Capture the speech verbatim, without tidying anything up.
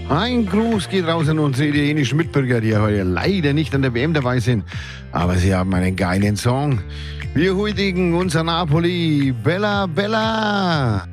Ein Gruß geht raus an unsere italienischen Mitbürger, die heute leider nicht an der W M dabei sind. Aber sie haben einen geilen Song. Wir huldigen unser Napoli. Bella, Bella.